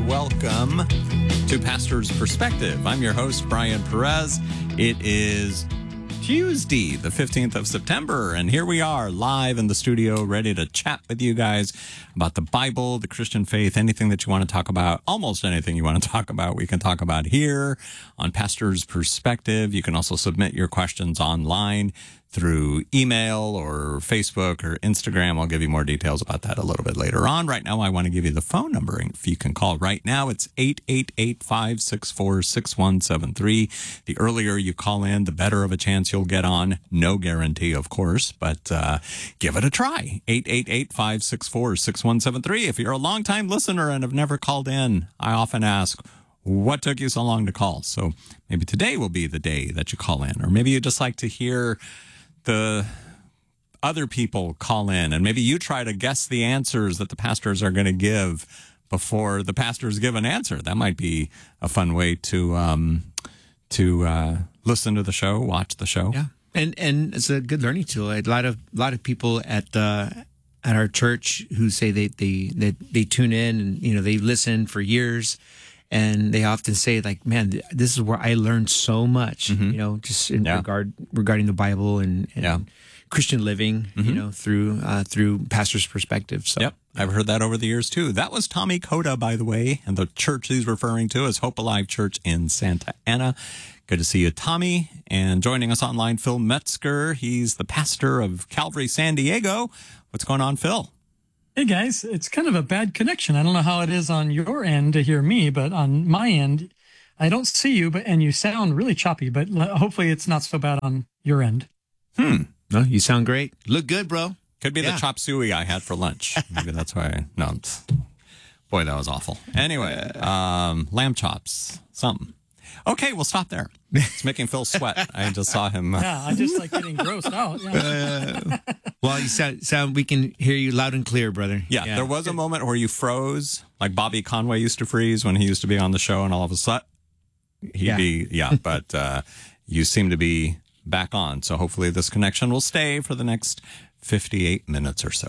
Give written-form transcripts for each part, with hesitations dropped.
welcome to Pastor's Perspective. I'm your host, Brian Perez. It is Tuesday, the 15th of September, and here we are live in the studio, ready to chat with you guys about the Bible, the Christian faith, anything that you want to talk about, almost anything you want to talk about, we can talk about here on Pastor's Perspective. You can also submit your questions online through email or Facebook or Instagram. I'll give you more details about that a little bit later on. Right now, I want to give you the phone number. If you can call right now, it's 888-564-6173. The earlier you call in, the better of a chance you'll get on. No guarantee, of course, but give it a try. 888-564-6173. If you're a longtime listener and have never called in, I often ask, what took you so long to call? So maybe today will be the day that you call in, or maybe you just like to hear the other people call in, and maybe you try to guess the answers that the pastors are going to give before the pastors give an answer. That might be a fun way to listen to the show, watch the show. Yeah, and it's a good learning tool. A lot of people at our church who say they tune in and they listen for years. And they often say, like, man, this is where I learned so much, just in regarding the Bible and Christian living, through Pastor's Perspective. So, yep, I've heard that over the years, too. That was Tommy Coda, by the way, and the church he's referring to is Hope Alive Church in Santa Ana. Good to see you, Tommy. And joining us online, Phil Metzger. He's the pastor of Calvary San Diego. What's going on, Phil? Hey guys, it's kind of a bad connection. I don't know how it is on your end to hear me, but on my end, I don't see you, and you sound really choppy, but hopefully it's not so bad on your end. No, you sound great. Look good, bro. Could be the chop suey I had for lunch. Maybe that's why. Boy, that was awful. Anyway, lamb chops, something. Okay, we'll stop there. It's making Phil sweat. I just saw him. Yeah, I just like getting grossed out. Yeah. Well, you sound. We can hear you loud and clear, brother. Yeah, there was a moment where you froze, like Bobby Conway used to freeze when he used to be on the show, and all of a sudden he'd be but you seem to be back on. So hopefully this connection will stay for the next 58 minutes or so.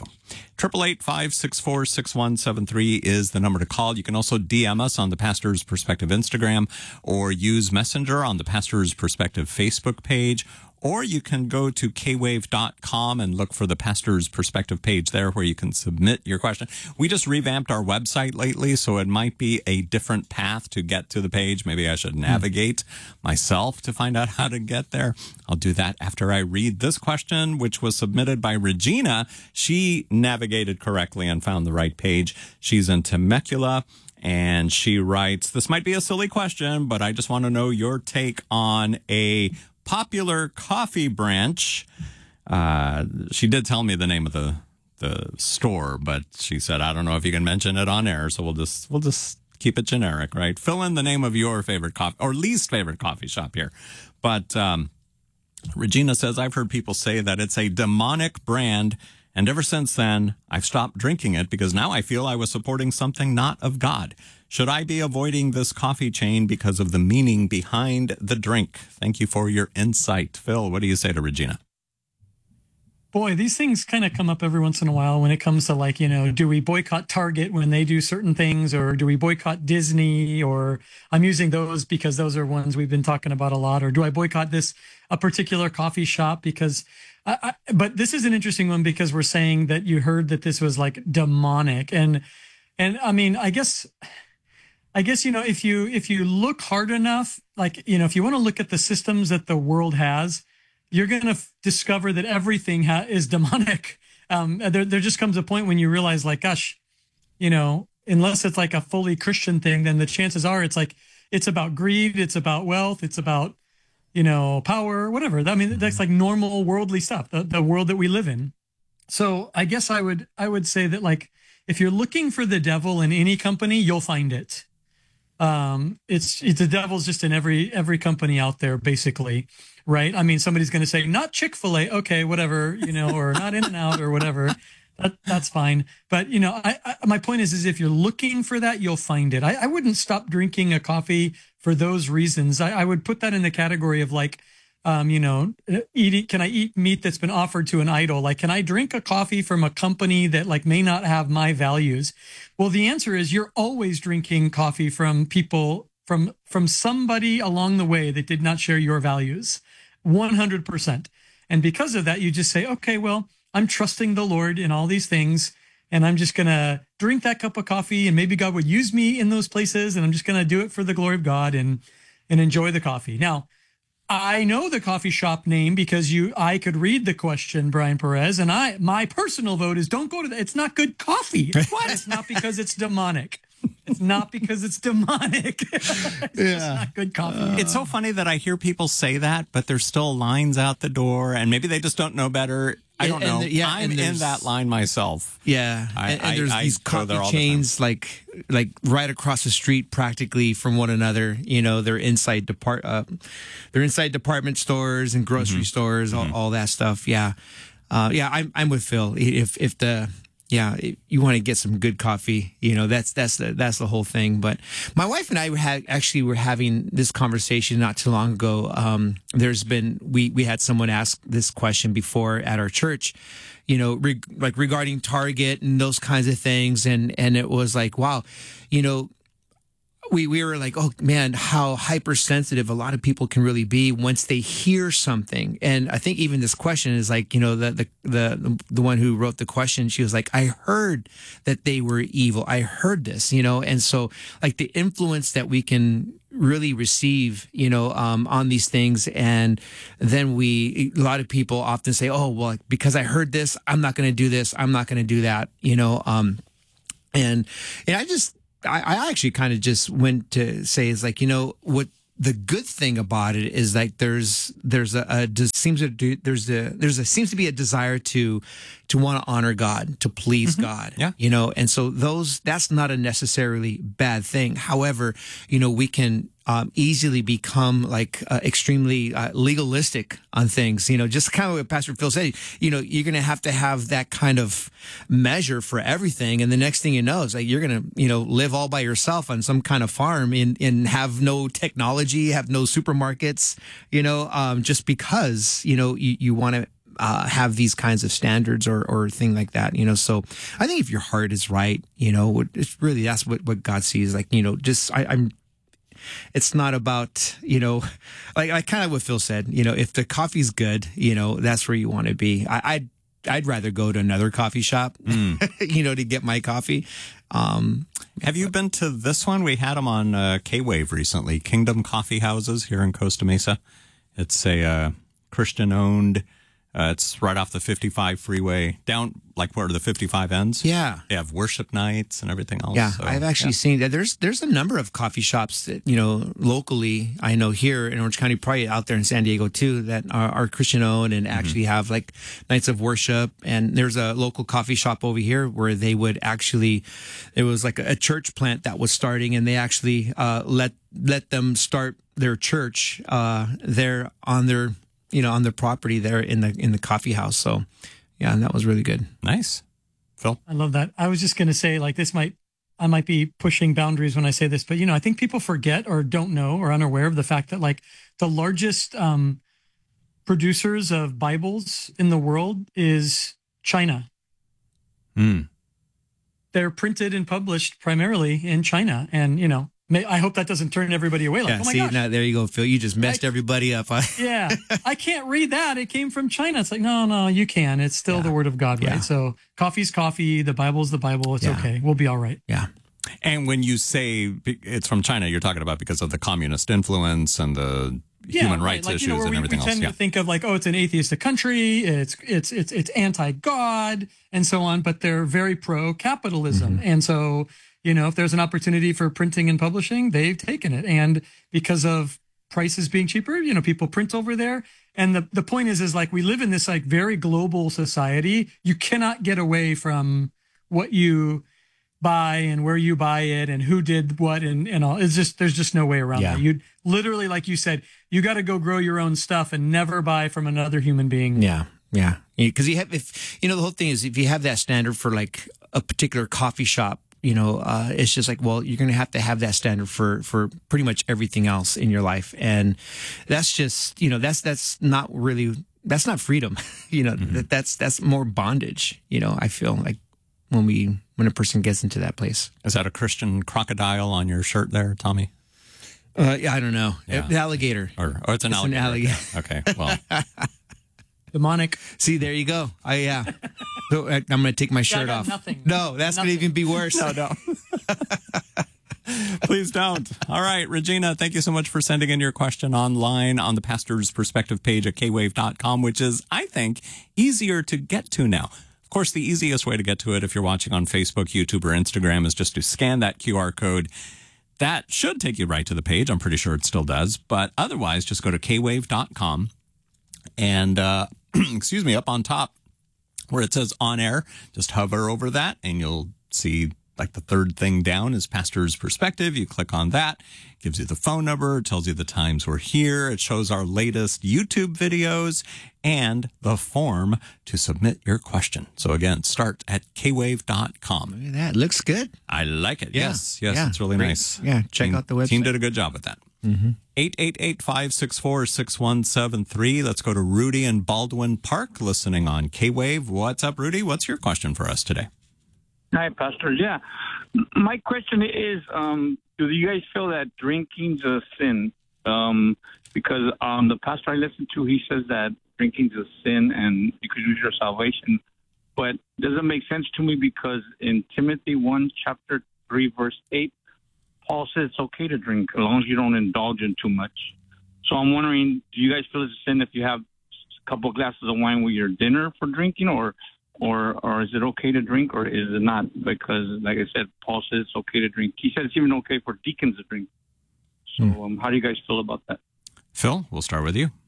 888-564-6173 is the number to call. You can also DM us on the Pastor's Perspective Instagram, or use Messenger on the Pastor's Perspective Facebook page, or you can go to kwave.com and look for the Pastor's Perspective page there where you can submit your question. We just revamped our website lately, so it might be a different path to get to the page. Maybe I should navigate myself to find out how to get there. I'll do that after I read this question, which was submitted by Regina. She navigated correctly and found the right page. She's in Temecula, and she writes, this might be a silly question, but I just want to know your take on a popular coffee branch. She did tell me the name of the store, but she said, I don't know if you can mention it on air, so we'll just keep it generic, right? Fill in the name of your favorite coffee or least favorite coffee shop here. But Regina says, I've heard people say that it's a demonic brand, and ever since then, I've stopped drinking it because now I feel I was supporting something not of God. Should I be avoiding this coffee chain because of the meaning behind the drink? Thank you for your insight. Phil, what do you say to Regina? Boy, these things kind of come up every once in a while when it comes to do we boycott Target when they do certain things, or do we boycott Disney? Or I'm using those because those are ones we've been talking about a lot. Or do I boycott a particular coffee shop because but this is an interesting one because we're saying that you heard that this was like demonic. And I mean, I guess, if you look hard enough, if you want to look at the systems that the world has, you're going to discover that everything is demonic. There just comes a point when you realize, like, gosh, unless it's like a fully Christian thing, then the chances are it's about greed, it's about wealth, it's about, power, whatever. I mean, that's like normal worldly stuff, the world that we live in. So I guess I would say that, like, if you're looking for the devil in any company, you'll find it. It's the devil's just in every company out there, basically, right? I mean, somebody's going to say, not Chick-fil-A, okay, whatever, or not In-N-Out or whatever. That's fine. But, my point is if you're looking for that, you'll find it. I wouldn't stop drinking a coffee for those reasons. I would put that in the category of, like, can I eat meat that's been offered to an idol? Like, can I drink a coffee from a company that like may not have my values? Well, the answer is you're always drinking coffee from people, from somebody along the way that did not share your values, 100%. And because of that, you just say, okay, well, I'm trusting the Lord in all these things, and I'm just going to drink that cup of coffee, and maybe God would use me in those places, and I'm just going to do it for the glory of God and enjoy the coffee. Now, I know the coffee shop name because I could read the question, Brian Perez, and my personal vote is don't go to that. It's not good coffee. What? It's not because it's demonic. It's not because it's demonic. It's just not good coffee. It's so funny that I hear people say that, but there's still lines out the door, and maybe they just don't know better. I don't know. I'm in that line myself. Yeah, and there's these coffee chains like right across the street, practically from one another. You know, they're inside department stores and grocery stores, all that stuff. Yeah, I'm with Phil. If you want to get some good coffee, you know, that's the whole thing. But my wife and I were having this conversation not too long ago. We had someone ask this question before at our church, you know, regarding Target and those kinds of things. And it was like, wow, you know, we were like, oh man, how hypersensitive a lot of people can really be once they hear something. And I think even this question is like, you know, the one who wrote the question, she was like, I heard that they were evil. I heard this, you know, and so like the influence that we can really receive, you know, on these things. And then a lot of people often say, oh, well, because I heard this, I'm not going to do this. I'm not going to do that, you know, and I actually kind of just went to say is like, you know, what the good thing about it is like seems to be a desire to want to honor God, to please God, you know, and so that's not a necessarily bad thing. However, you know, we can easily become like extremely legalistic on things, you know, just kind of what Pastor Phil said, you know, you're going to have that kind of measure for everything. And the next thing you know is like, you're going to, you know, live all by yourself on some kind of farm and have no technology, have no supermarkets, you know, just because, you know, you want to have these kinds of standards or thing like that, you know. So I think if your heart is right, you know, it's really, that's what God sees. Like, you know, just it's not about, you know, like kind of what Phil said, you know, if the coffee's good, you know, that's where you want to be. I'd rather go to another coffee shop, you know, to get my coffee. Have you been to this one? We had them on K-Wave recently, Kingdom Coffee Houses here in Costa Mesa. It's a Christian-owned. It's right off the 55 freeway down, like where the 55 ends. Yeah. They have worship nights and everything else. Yeah, so, I've actually seen that. There's a number of coffee shops that, you know, locally, I know here in Orange County, probably out there in San Diego too, that are Christian owned and actually have like nights of worship. And there's a local coffee shop over here where they would actually, it was like a church plant that was starting, and they actually let them start their church there on their, you know, on the property there in the coffee house. So yeah, and that was really good. Nice. Phil? I love that. I was just going to say, like, I might be pushing boundaries when I say this, but, you know, I think people forget or don't know or unaware of the fact that, like, the largest producers of Bibles in the world is China. They're printed and published primarily in China. And, you know, I hope that doesn't turn everybody away. Like, yeah, oh my see, gosh. now, there you go, Phil. You just messed everybody up. Yeah, I can't read that. It came from China. It's like, no, you can. It's still the word of God, right? So coffee's coffee. The Bible's the Bible. It's okay. We'll be all right. Yeah. And when you say it's from China, you're talking about because of the communist influence and the human rights issues and everything else. We tend to think of like, oh, it's an atheistic country. It's anti-God and so on, but they're very pro-capitalism. And so, you know, if there's an opportunity for printing and publishing, they've taken it. And because of prices being cheaper, you know, people print over there. And the point is like, we live in this like very global society. You cannot get away from what you buy and where you buy it and who did what and all. It's just, there's just no way around that. You literally, like you said, you got to go grow your own stuff and never buy from another human being. Yeah. Yeah. Because the whole thing is, if you have that standard for like a particular coffee shop, it's just like, well, you're going to have that standard for pretty much everything else in your life. And that's just, that's not really, that's not freedom. That's more bondage. I feel like when a person gets into that place. Is that a Christian crocodile on your shirt there, Tommy? Yeah, I don't know. Yeah. The alligator. Or it's an alligator. An alligator. Okay, well. Demonic. See, there you go. Yeah. So, I'm going to take my shirt off. Nothing. No, that's going to even be worse. No. Please don't. All right, Regina, thank you so much for sending in your question online on the Pastor's Perspective page at kwave.com, which is, I think, easier to get to now. Of course, the easiest way to get to it if you're watching on Facebook, YouTube, or Instagram is just to scan that QR code. That should take you right to the page. I'm pretty sure it still does. But otherwise, just go to kwave.com and, excuse me, up on top where it says on air, just hover over that and you'll see like the third thing down is Pastor's Perspective. You click on that, gives you the phone number, tells you the times we're here. It shows our latest YouTube videos and the form to submit your question. So again, start at kwave.com. Look at that. Looks good. I like it. Yeah. Yes, Yeah. it's really Great. nice. Yeah, check out the website. Team did a good job with that. 888-564-6173. Let's go to Rudy in Baldwin Park listening on K-Wave. What's up, Rudy? What's your question for us today? Hi, Pastor. Yeah. My question is, do you guys feel that drinking's a sin? Because the pastor I listen to, he says that drinking's a sin and you could lose your salvation. But it doesn't make sense to me because in Timothy 1, chapter 3, verse 8, Paul says it's okay to drink as long as you don't indulge in too much. So I'm wondering, do you guys feel it's a sin if you have a couple of glasses of wine with your dinner for drinking, or is it okay to drink, or is it not? Because, like I said, Paul says it's okay to drink. He said it's even okay for deacons to drink. So how do you guys feel about that? Phil, we'll start with you.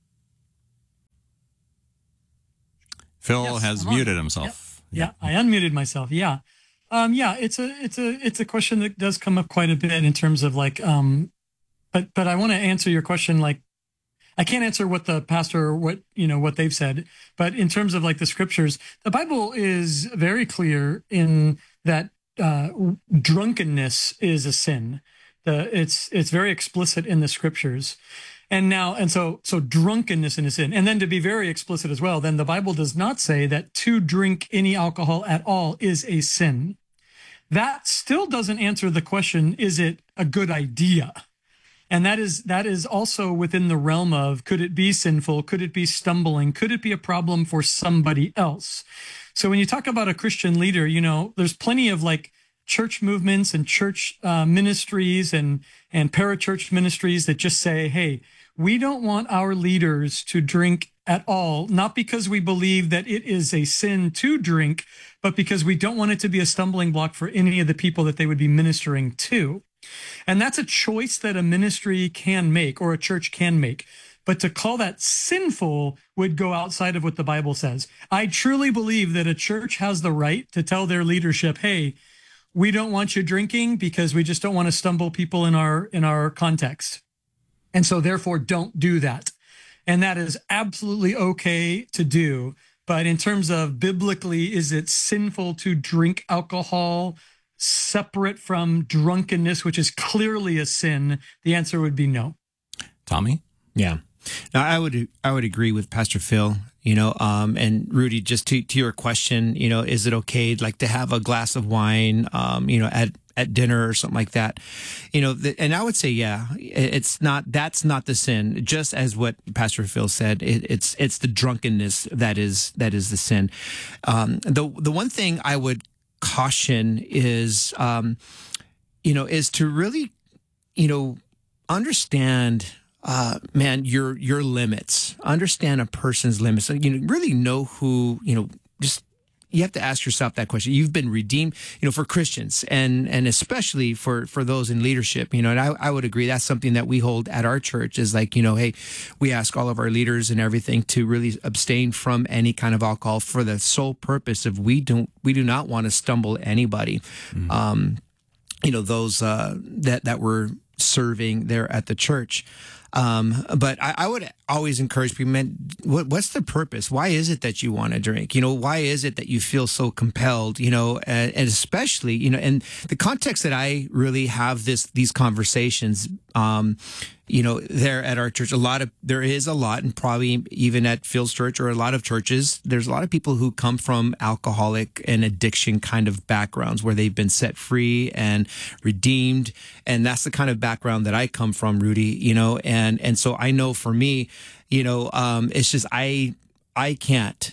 Phil Yes, has I'm on. muted himself. Yeah, I unmuted myself. Yeah. It's a question that does come up quite a bit in terms of like, but I want to answer your question. Like, I can't answer what the pastor, what they've said, but in terms of like the scriptures, the Bible is very clear in that, drunkenness is a sin. It's very explicit in the scriptures. So drunkenness is a sin. And then to be very explicit as well, then the Bible does not say that to drink any alcohol at all is a sin. That still doesn't answer the question, is it a good idea? And that is also within the realm of, could it be sinful? Could it be stumbling? Could it be a problem for somebody else? So when you talk about a Christian leader, there's plenty of like church movements and church ministries and parachurch ministries that just say, hey, we don't want our leaders to drink at all, not because we believe that it is a sin to drink, but because we don't want it to be a stumbling block for any of the people that they would be ministering to. And that's a choice that a ministry can make or a church can make. But to call that sinful would go outside of what the Bible says. I truly believe that a church has the right to tell their leadership, hey, we don't want you drinking because we just don't want to stumble people in our context. And so therefore don't do that. And that is absolutely okay to do. But in terms of biblically, is it sinful to drink alcohol separate from drunkenness, which is clearly a sin? The answer would be no. Tommy? Yeah. Now, I would agree with Pastor Phil, and Rudy, just to your question, is it okay like to have a glass of wine, at dinner or something like that, and I would say, yeah, that's not the sin, just as what Pastor Phil said, it's the drunkenness that is the sin. The one thing I would caution is, is to really, understand, your limits, understand a person's limits. So, really know who, you have to ask yourself that question. You've been redeemed, for Christians and especially for those in leadership, and I would agree that's something that we hold at our church is like, hey, we ask all of our leaders and everything to really abstain from any kind of alcohol for the sole purpose of we do not want to stumble anybody. Mm-hmm. Those that we're serving there at the church. But I would always encourage people, man, what's the purpose? Why is it that you want to drink? Why is it that you feel so compelled? And especially, in the context that I really have these conversations, there at our church, there is a lot, and probably even at Phil's church or a lot of churches, there's a lot of people who come from alcoholic and addiction kind of backgrounds where they've been set free and redeemed. And that's the kind of background that I come from, Rudy, and so I know for me, it's just, I can't,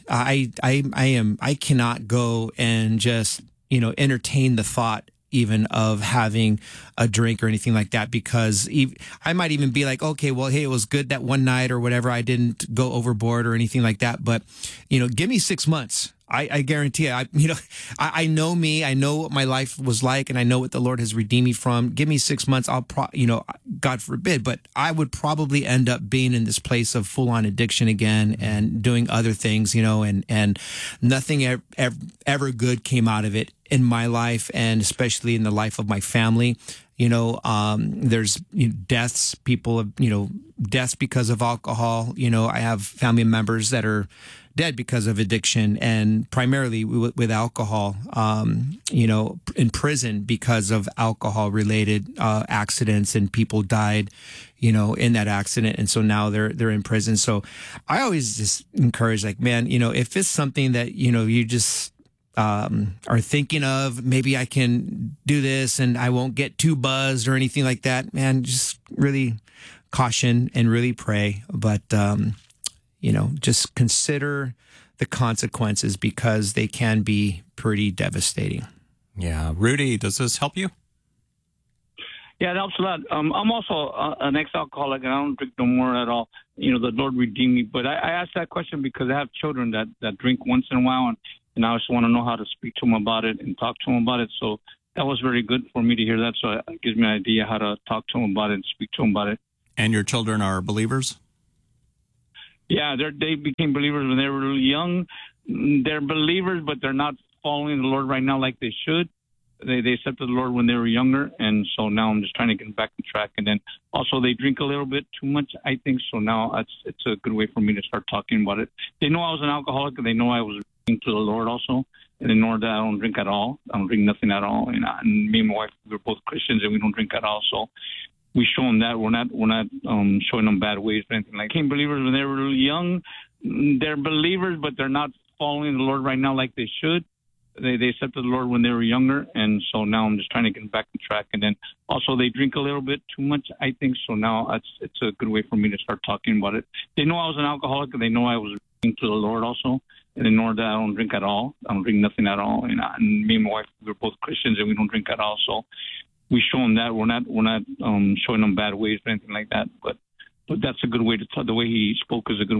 I cannot go and just, entertain the thought even of having a drink or anything like that, because I might even be like, okay, well, hey, it was good that one night or whatever. I didn't go overboard or anything like that. But, give me 6 months. I guarantee you, I know me, I know what my life was like, and I know what the Lord has redeemed me from. Give me 6 months. God forbid, but I would probably end up being in this place of full on addiction again and doing other things, and nothing ever good came out of it in my life, and especially in the life of my family. There's deaths, deaths because of alcohol. I have family members that are dead because of addiction, and primarily with alcohol, in prison because of alcohol related accidents, and people died, in that accident. And so now they're in prison. So I always just encourage, like, man, if it's something that, you just are thinking of, maybe I can do this and I won't get too buzzed or anything like that, man, just really caution and really pray. But, just consider the consequences, because they can be pretty devastating. Yeah. Rudy, does this help you? Yeah, it helps a lot. I'm also an ex-alcoholic, and I don't drink no more at all. The Lord redeemed me. But I asked that question because I have children that drink once in a while, and I just want to know how to speak to them about it and talk to them about it. So that was very good for me to hear that. So it gives me an idea how to talk to them about it and speak to them about it. And your children are believers? Yeah, they became believers when they were really young. They're believers, but they're not following the Lord right now like they should. They accepted the Lord when they were younger, and so now I'm just trying to get them back on track. And then also they drink a little bit too much, I think. So now it's a good way for me to start talking about it. They know I was an alcoholic, and they know I was into the Lord also, and they know that I don't drink at all. I don't drink nothing at all. And me and my wife, we're both Christians, and we don't drink at all. So we show them that we're not showing them bad ways or anything. Like, became believers when they were really young. They're believers, but they're not following the Lord right now like they should. They accepted the Lord when they were younger, and so now I'm just trying to get them back on track. And then also they drink a little bit too much, I think. So now it's a good way for me to start talking about it. They know I was an alcoholic, and they know I was into the Lord also, and they know that I don't drink at all. I don't drink nothing at all. And me and my wife, we're both Christians, and we don't drink at all. So we show them that we're not showing them bad ways or anything like that. But that's a good way to tell. The way he spoke is a good way.